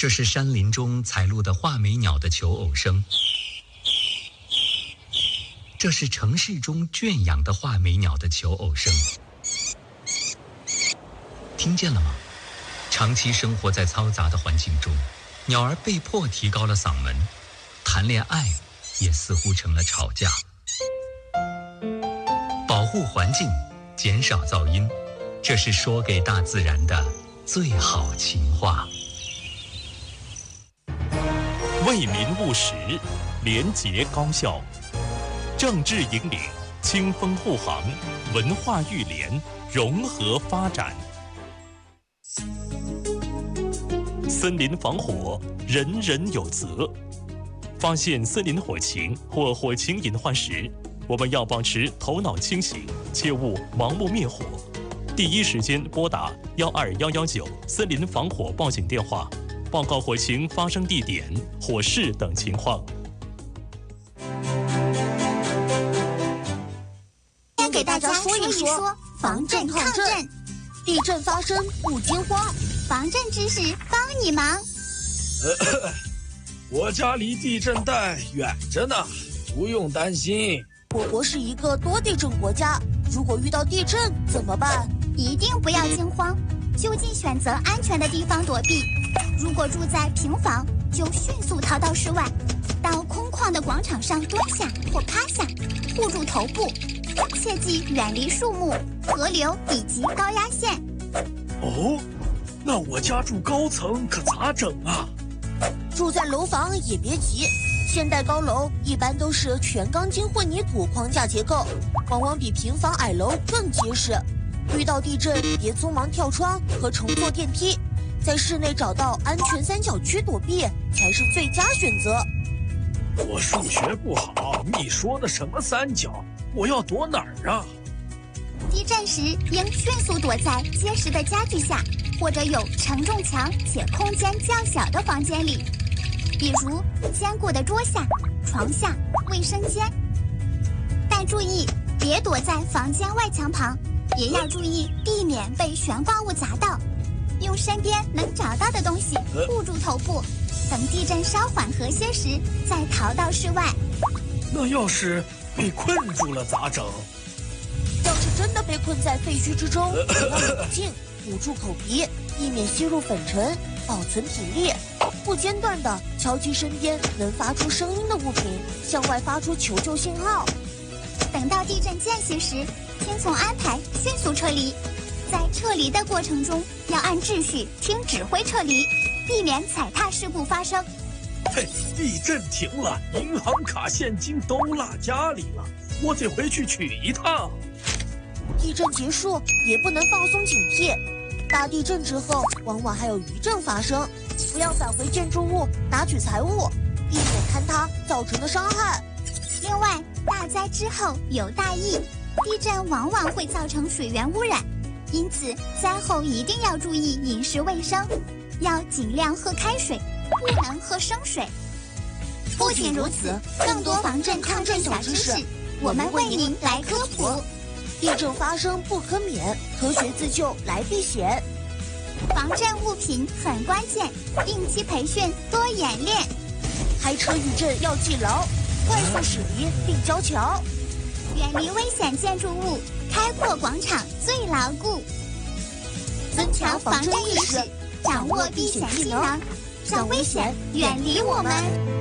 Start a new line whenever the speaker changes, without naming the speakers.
这是山林中采录的画眉鸟的求偶声，这是城市中圈养的画眉鸟的求偶声。听见了吗？长期生活在嘈杂的环境中，鸟儿被迫提高了嗓门，谈恋爱也似乎成了吵架。保护环境，减少噪音，这是说给大自然的最好情话。
为民务实，廉洁高效，政治引领，清风护航，文化育联，融合发展。森林防火，人人有责。发现森林火情或火情隐患时，我们要保持头脑清醒，切勿盲目灭火。第一时间拨打12119森林防火报警电话，报告火情发生地点、火势等情况。
先给大家说一说防震抗震。地震发生不惊慌，防震知识帮你忙。
我家离地震带远着呢，不用担心。
我国是一个多地震国家，如果遇到地震怎么办？一定不要惊慌，就近选择安全的地方躲避。如果住在平房，就迅速逃到室外，到空旷的广场上蹲下或趴下，护住头部，切记远离树木、河流以及高压线。
哦，那我家住高层可咋整啊？
住在楼房也别急，现代高楼一般都是全钢筋混凝土框架结构，往往比平房矮楼更结实。遇到地震别匆忙跳窗和乘坐电梯，在室内找到安全三角区躲避才是最佳选择。
我数学不好，你说的什么三角？我要躲哪儿啊？
地震时应迅速躲在结实的家具下，或者有承重墙且空间较小的房间里，比如坚固的桌下、床下、卫生间。但注意，别躲在房间外墙旁，也要注意避免被悬挂物砸到。用身边能找到的东西护住头部，等地震稍缓和些时再逃到室外。
那要是被困住了咋整？
要是真的被困在废墟之中，要冷静，捂住口鼻，避免吸入粉尘，保存体力。不间断地敲击身边能发出声音的物品，向外发出求救信号。等到地震间隙时，听从安排迅速撤离。在撤离的过程中，要按秩序听指挥撤离，避免踩踏事故发生。
嘿，地震停了，银行卡现金都落家里了，我得回去取一趟。
地震结束也不能放松警惕，大地震之后往往还有余震发生，不要返回建筑物拿取财物，避免坍塌造成的伤害。另外，大灾之后有大疫，地震往往会造成水源污染，因此灾后一定要注意饮食卫生，要尽量喝开水，不能喝生水。不仅如此，更多防震抗震小知识，我们为您来科普。地震发生不可免，科学自救来避险。防震物品很关键，定期培训多演练。开车遇震要记牢，快速驶离立交桥，远离危险建筑物，开阔广场最牢固。增强防震意识，掌握避险技能，让危险远离我们。